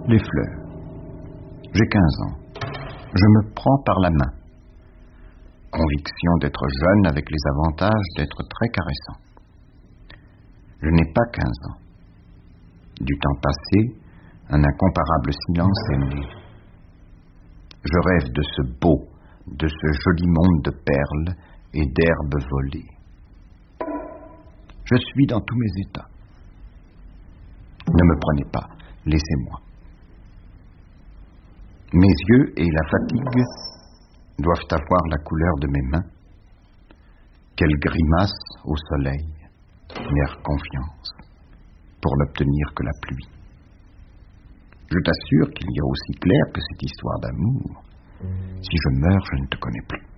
Les fleurs. J'ai 15 ans. Je me prends par la main. Conviction d'être jeune avec les avantages d'être très caressant. Je n'ai pas 15 ans. Du temps passé, un incomparable silence est né. Je rêve de ce beau, de ce joli monde de perles et d'herbes volées. Je suis dans tous mes états. Ne me prenez pas, laissez-moi. Mes yeux et la fatigue doivent avoir la couleur de mes mains. Quelle grimace au soleil, mer confiance, pour n'obtenir que la pluie. Je t'assure qu'il y a aussi clair que cette histoire d'amour. Si je meurs, je ne te connais plus.